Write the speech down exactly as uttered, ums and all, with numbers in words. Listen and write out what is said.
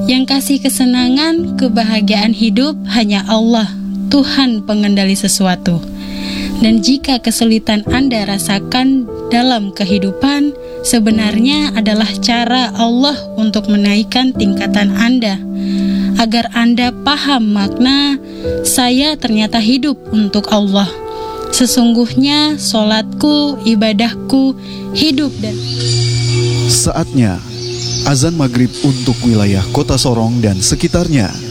Yang kasih kesenangan, kebahagiaan hidup hanya Allah, Tuhan pengendali sesuatu. Dan jika kesulitan Anda rasakan dalam kehidupan, sebenarnya adalah cara Allah untuk menaikkan tingkatan Anda, agar Anda paham makna saya ternyata hidup untuk Allah. Sesungguhnya solatku, ibadahku, hidup dan... Saatnya azan maghrib untuk wilayah Kota Sorong dan sekitarnya.